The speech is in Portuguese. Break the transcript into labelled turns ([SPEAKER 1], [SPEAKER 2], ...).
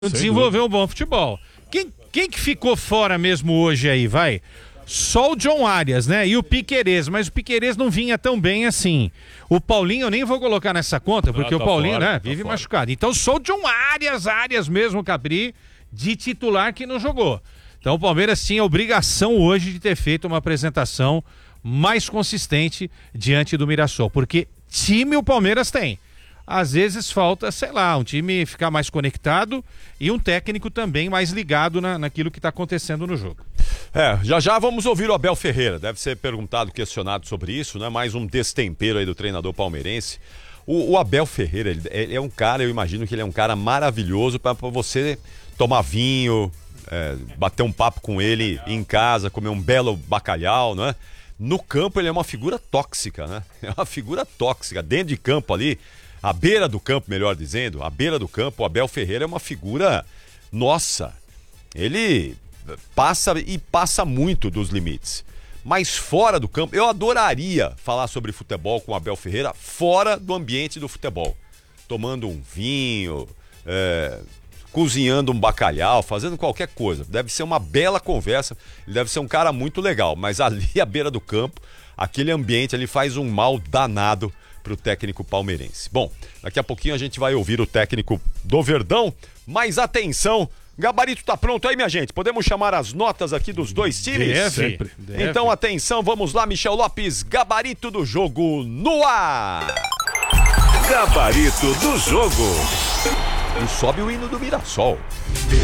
[SPEAKER 1] Desenvolveu um bom futebol. Quem que ficou fora mesmo hoje aí, vai? Só o John Arias, né? E o Piquerez, mas o Piquerez não vinha tão bem assim. O Paulinho eu nem vou colocar nessa conta, porque o Paulinho, fora, né, vive machucado. Então só o John Arias mesmo, Capri, de titular que não jogou. Então o Palmeiras tinha a obrigação hoje de ter feito uma apresentação mais consistente diante do Mirassol, porque time o Palmeiras tem. Às vezes falta, sei lá, um time ficar mais conectado e um técnico também mais ligado naquilo que está acontecendo no jogo.
[SPEAKER 2] Já vamos ouvir o Abel Ferreira, deve ser perguntado, questionado sobre isso, né? Mais um destempero aí do treinador palmeirense. O Abel Ferreira, ele é um cara, eu imagino que ele é um cara maravilhoso para você tomar vinho, bater um papo com ele em casa, comer um belo bacalhau, né? No campo ele é uma figura tóxica, né? É uma figura tóxica, dentro de campo ali, à beira do campo, melhor dizendo, à beira do campo, o Abel Ferreira é uma figura, nossa, ele passa muito dos limites. Mas fora do campo, eu adoraria falar sobre futebol com o Abel Ferreira fora do ambiente do futebol. Tomando um vinho, cozinhando um bacalhau, fazendo qualquer coisa. Deve ser uma bela conversa, ele deve ser um cara muito legal, mas ali à beira do campo, aquele ambiente ali faz um mal danado para o técnico palmeirense. Bom, daqui a pouquinho a gente vai ouvir o técnico do Verdão, mas atenção, gabarito tá pronto aí, minha gente? Podemos chamar as notas aqui dos dois times?
[SPEAKER 1] Deve.
[SPEAKER 2] Então atenção, vamos lá, Michel Lopes, gabarito do jogo no ar!
[SPEAKER 3] Gabarito do jogo.
[SPEAKER 2] E sobe o hino do Mirassol.